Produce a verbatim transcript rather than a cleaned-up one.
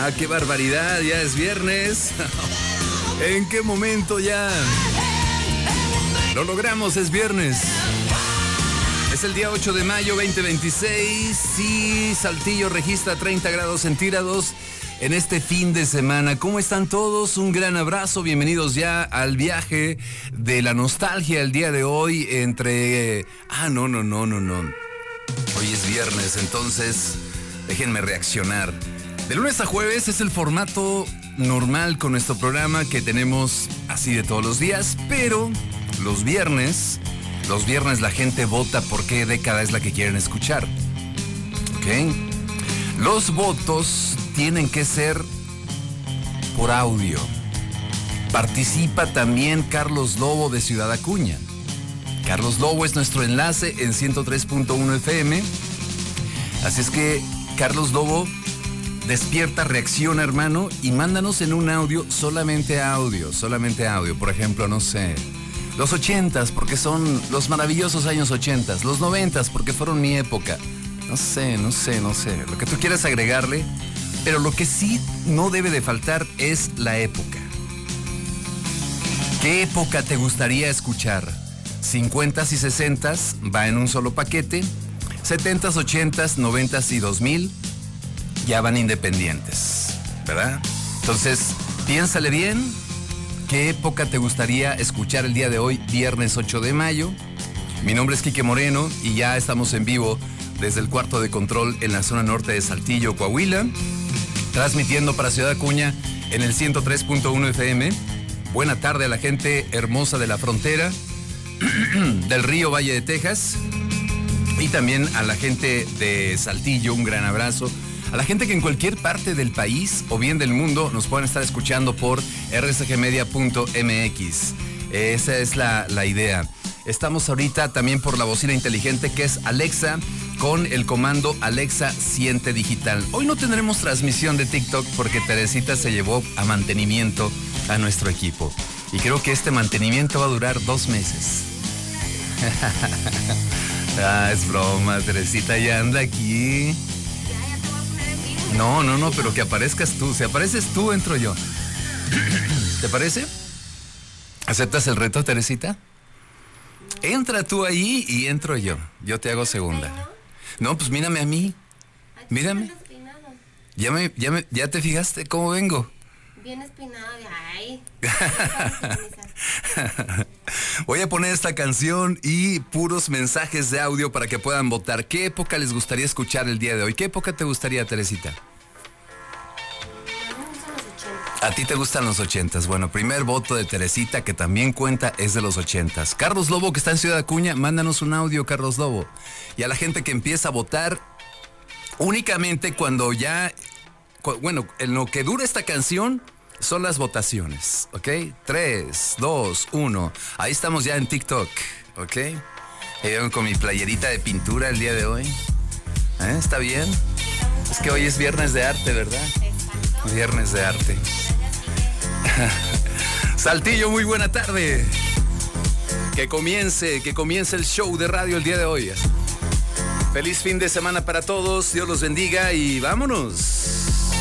Ah, qué barbaridad, ya es viernes. ¿En qué momento ya? Lo logramos, es viernes. Es el día ocho de mayo veinte veintiséis y Saltillo registra treinta grados centígrados en este fin de semana. ¿Cómo están todos? Un gran abrazo, bienvenidos ya al viaje de la nostalgia el día de hoy entre... Ah, no, no, no, no, no. Hoy es viernes, entonces déjenme reaccionar. De lunes a jueves es el formato normal con nuestro programa que tenemos así de todos los días, pero los viernes, los viernes la gente vota por qué década es la que quieren escuchar. ¿Ok? Los votos tienen que ser por audio. Participa también Carlos Lobo de Ciudad Acuña. Carlos Lobo es nuestro enlace en ciento tres punto uno F M. Así es que, Carlos Lobo, despierta, reacciona, hermano, y mándanos en un audio, solamente audio, solamente audio. Por ejemplo, no sé, los ochentas, porque son los maravillosos años ochentas, los noventas, porque fueron mi época. No sé, no sé, no sé, lo que tú quieras agregarle, pero lo que sí no debe de faltar es la época. ¿Qué época te gustaría escuchar? cincuentas y sesentas va en un solo paquete, setentas, ochentas, noventas y dos mil ya van independientes, ¿verdad? Entonces, piénsale bien, ¿qué época te gustaría escuchar el día de hoy, viernes ocho de mayo? Mi nombre es Quique Moreno y ya estamos en vivo desde el cuarto de control en la zona norte de Saltillo, Coahuila, transmitiendo para Ciudad Acuña en el ciento tres punto uno F M. Buena tarde a la gente hermosa de la frontera, del río Valle de Texas, y también a la gente de Saltillo, un gran abrazo. A la gente que en cualquier parte del país o bien del mundo nos pueden estar escuchando por r s g media punto m x. Esa es la, la idea. Estamos ahorita también por la bocina inteligente que es Alexa, con el comando Alexa Siente Digital. Hoy no tendremos transmisión de TikTok porque Teresita se llevó a mantenimiento a nuestro equipo. Y creo que este mantenimiento va a durar dos meses. Ah, es broma, Teresita ya anda aquí. No, no, no, pero que aparezcas tú. Si apareces tú, entro yo. ¿Te parece? ¿Aceptas el reto, Teresita? Entra tú ahí y entro yo. Yo te hago segunda. No, pues mírame a mí. Mírame. ¿Ya, me, ya, me, ¿Ya te fijaste cómo vengo? Bien espinado de ay. Voy a poner esta canción y puros mensajes de audio para que puedan votar. ¿Qué época les gustaría escuchar el día de hoy? ¿Qué época te gustaría, Teresita? A ti te gustan los ochentas. Bueno, primer voto de Teresita, que también cuenta, es de los ochentas. Carlos Lobo, que está en Ciudad Acuña, mándanos un audio, Carlos Lobo. Y a la gente que empieza a votar, únicamente cuando ya... Bueno, en lo que dura esta canción son las votaciones, ¿ok? tres, dos, uno. Ahí estamos ya en TikTok, ¿ok? Eh, con mi playerita de pintura el día de hoy. ¿Eh? ¿Está bien? Es que hoy es viernes de arte, ¿verdad? Viernes de arte. Saltillo, muy buena tarde. Que comience, que comience el show de radio el día de hoy. Feliz fin de semana para todos, Dios los bendiga y vámonos.